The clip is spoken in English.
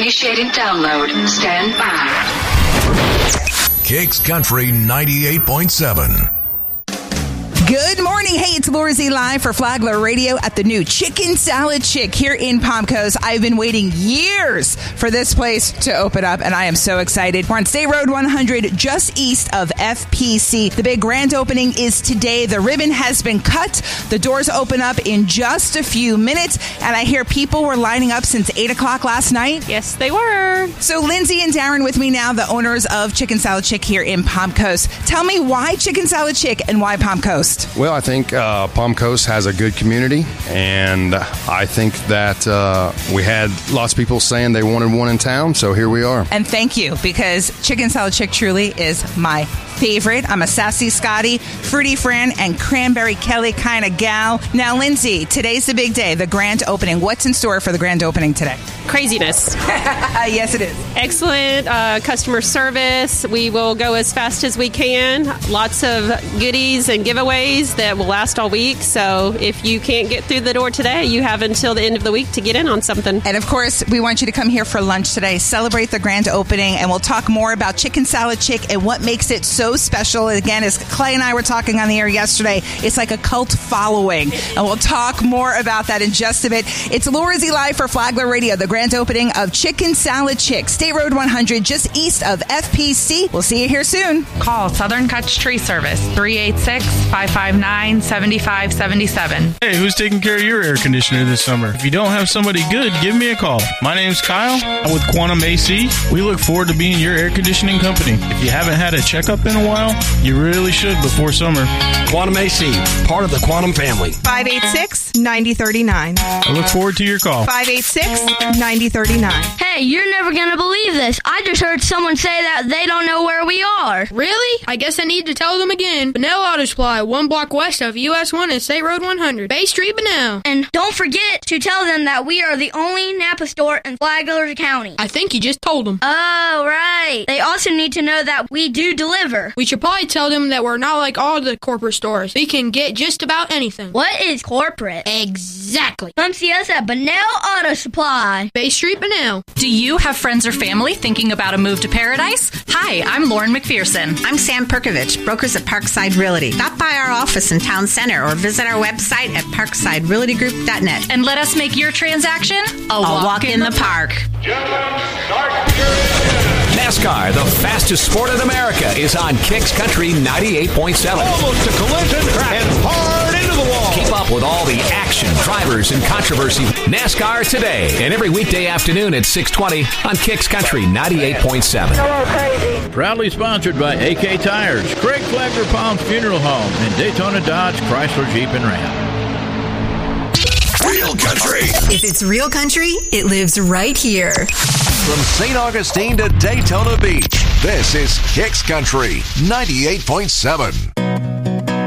Initiating download. Stand by. Kicks Country 98.7. Good morning. Hey, it's Laura Z live for Flagler Radio at the new Chicken Salad Chick here in Palm Coast. I've been waiting years for this place to open up, and I am so excited. We're on State Road 100, just east of FPC. The big grand opening is today. The ribbon has been cut. The doors open up in just a few minutes, and I hear people were lining up since 8 o'clock last night. Yes, they were. So Lindsay and Darren with me now, the owners of Chicken Salad Chick here in Palm Coast. Tell me why Chicken Salad Chick and why Palm Coast? Well, I think Palm Coast has a good community, and I think that we had lots of people saying they wanted one in town, so here we are. And thank you, because Chicken Salad Chick truly is my favorite. I'm a Sassy Scotty, Fruity Fran, and Cranberry Kelly kind of gal. Now, Lindsay, today's the big day, the grand opening. What's in store for the grand opening today? Craziness. Yes, it is. Excellent customer service. We will go as fast as we can. Lots of goodies and giveaways that will last all week. So if you can't get through the door today, you have until the end of the week to get in on something. And of course, we want you to come here for lunch today, celebrate the grand opening, and we'll talk more about Chicken Salad Chick and what makes it so special. Again, as Clay and I were talking on the air yesterday, it's like a cult following, and we'll talk more about that in just a bit. It's Laura Z live for Flagler Radio, the grand opening of Chicken Salad Chick, State Road 100, just east of FPC. We'll see you here soon. Call Southern Kutch Tree Service, 386-559-7577. Hey, who's taking care of your air conditioner this summer? If you don't have somebody good, give me a call. My name's Kyle. I'm with Quantum AC. We look forward to being your air conditioning company. If you haven't had a checkup in a while, you really should before summer. Quantum AC, part of the Quantum family. 586-9039. I look forward to your call. 586-9039. Hey, you're never going to believe this. I just heard someone say that they don't know where we are. Really? I guess I need to tell them again. Bunnell Auto Supply, 1 block west of US 1 and State Road 100. Bay Street, Bunnell. And don't forget to tell them that we are the only Napa store in Flagler County. I think you just told them. Oh, right. They also need to know that we do deliver. We should probably tell them that we're not like all the corporate stores. We can get just about anything. What is corporate? Exactly. Come see us at Bunnell Auto Supply. Bay Street, Bunnell. Do you have friends or family thinking about a move to paradise? Hi, I'm Lauren McPherson. I'm Sam Perkovich, brokers at Parkside Realty. Stop by our office in Town Center or visit our website at parksiderealtygroup.net. And let us make your transaction a walk in the park. NASCAR, the fastest sport in America, is on Kicks Country 98.7. Almost a collision and hard into the wall. Keep up with all the action, drivers, and controversy. NASCAR Today, and every weekday afternoon at 6:20 on Kicks Country 98.7. Proudly sponsored by AK Tires, Craig Flagler Palms Funeral Home, and Daytona Dodge, Chrysler, Jeep, and Ram. Real country. If it's real country, it lives right here. From St. Augustine to Daytona Beach, this is Kicks Country 98.7.